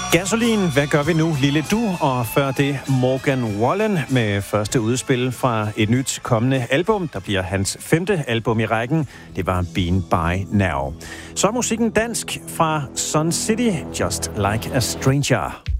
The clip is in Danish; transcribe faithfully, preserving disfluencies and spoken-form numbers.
Gasolin, hvad gør vi nu, lille du? Og før det Morgan Wallen med første udspil fra et nyt kommende album, der bliver hans femte album i rækken. Det var Been By Now. Så er musikken dansk fra Sun City, Just Like a Stranger.